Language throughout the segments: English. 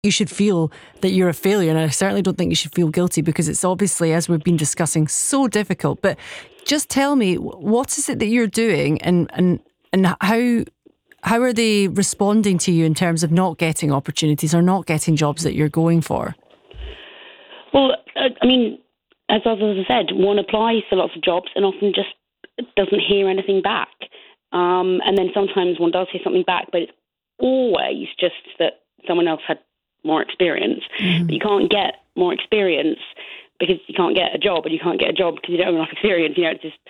you should feel that you're a failure, and I certainly don't think you should feel guilty, because it's obviously, as we've been discussing, so difficult. But just tell me, what is it that you're doing, and how are they responding to you in terms of not getting opportunities or not getting jobs that you're going for? Well, I mean, as others have said, one applies for lots of jobs and often just doesn't hear anything back. And then sometimes one does hear something back, but it's always just that someone else had more experience. Mm-hmm. But you can't get more experience because you can't get a job, and you can't get a job because you don't have enough experience. It's just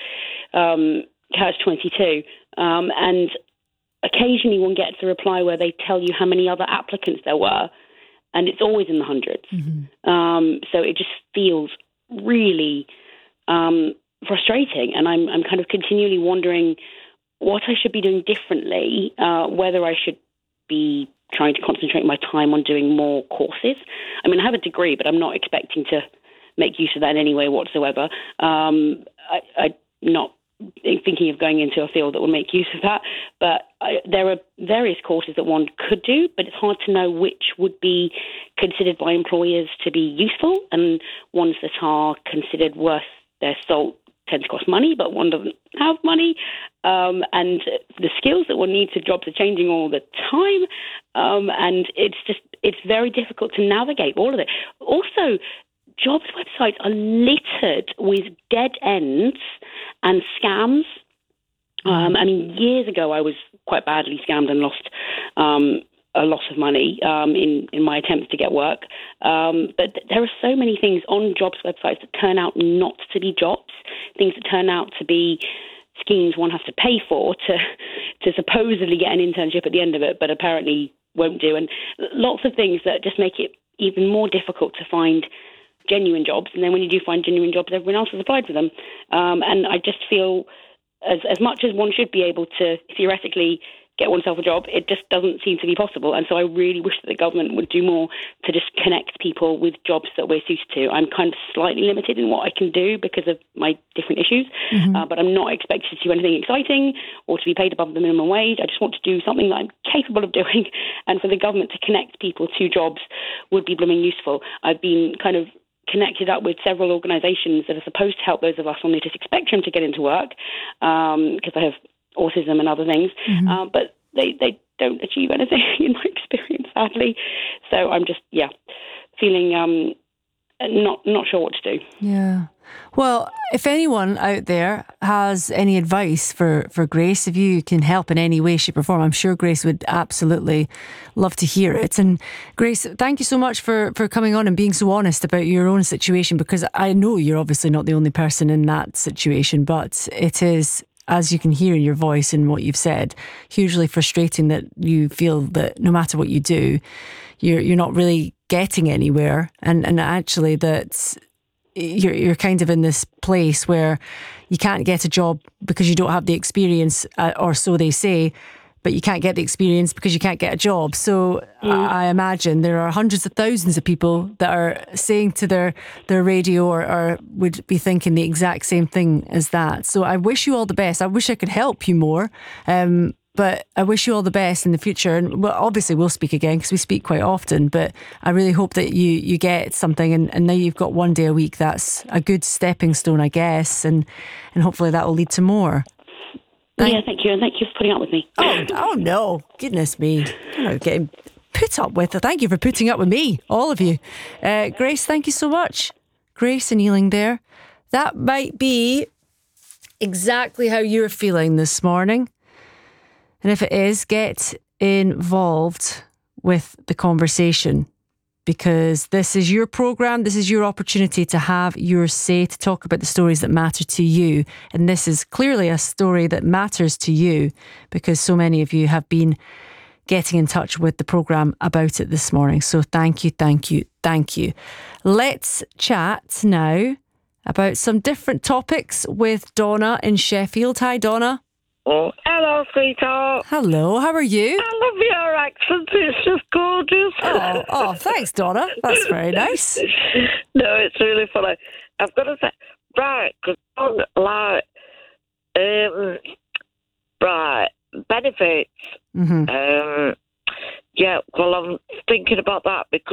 catch-22. And occasionally one gets a reply where they tell you how many other applicants there were, and it's always in the hundreds. Mm-hmm. So it just feels really frustrating, and I'm kind of continually wondering what I should be doing differently, whether I should be trying to concentrate my time on doing more courses. I mean, I have a degree, but I'm not expecting to make use of that in any way whatsoever. I'm not thinking of going into a field that will make use of that, but there are various courses that one could do, but it's hard to know which would be considered by employers to be useful, and ones that are considered worth their salt tend to cost money, but one doesn't have money, and the skills that one needs for jobs are changing all the time, and it's very difficult to navigate all of it. Also, jobs websites are littered with dead ends and scams. I mean, years ago, I was quite badly scammed and lost a lot of money in my attempts to get work. But there are so many things on jobs websites that turn out not to be jobs, things that turn out to be schemes one has to pay for to supposedly get an internship at the end of it, but apparently won't do. And lots of things that just make it even more difficult to find genuine jobs. And then when you do find genuine jobs, everyone else has applied for them. And I just feel as much as one should be able to theoretically get oneself a job, it just doesn't seem to be possible. And so I really wish that the government would do more to just connect people with jobs that we're suited to. I'm kind of slightly limited in what I can do because of my different issues, but I'm not expected to do anything exciting or to be paid above the minimum wage. I just want to do something that I'm capable of doing, and for the government to connect people to jobs would be blooming useful. I've been kind of connected up with several organisations that are supposed to help those of us on the autistic spectrum to get into work, because I have autism and other things, but they don't achieve anything in my experience, sadly. So I'm just, feeling not sure what to do. Yeah. Well, if anyone out there has any advice for Grace, if you can help in any way, shape or form, I'm sure Grace would absolutely love to hear it. And Grace, thank you so much for coming on and being so honest about your own situation, because I know you're obviously not the only person in that situation, but it is, as you can hear in your voice and what you've said, hugely frustrating that you feel that no matter what you do, you're not really getting anywhere, and actually that you're kind of in this place where you can't get a job because you don't have the experience, or so they say, but you can't get the experience because you can't get a job. So I imagine there are hundreds of thousands of people that are saying to their radio or would be thinking the exact same thing as that. So I wish you all the best. I wish I could help you more. But I wish you all the best in the future. And well, obviously we'll speak again because we speak quite often, but I really hope that you get something, and now you've got one day a week. That's a good stepping stone, I guess. And hopefully that will lead to more. Thank you. And thank you for putting up with me. Oh no. Goodness me. I'm not getting put up with. Thank you for putting up with me, all of you. Grace, thank you so much. Grace and Ealing there. That might be exactly how you're feeling this morning. And if it is, get involved with the conversation, because this is your programme, this is your opportunity to have your say, to talk about the stories that matter to you. And this is clearly a story that matters to you, because so many of you have been getting in touch with the programme about it this morning. So thank you, thank you, thank you. Let's chat now about some different topics with Donna in Sheffield. Hi, Donna. Oh, hello, sweetheart. Hello, how are you? I love your accent. It's just gorgeous. Oh, thanks, Donna. That's very nice. No, it's really funny. I've got to say, right, because benefits. Yeah, well, I'm thinking about that because